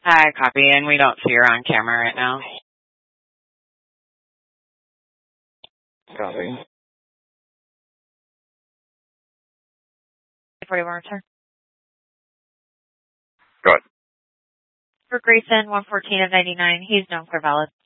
I copy, and we don't see her on camera right now. Copy. 41 return. Go ahead. For Grayson, 114 of 99. He's known clear valid.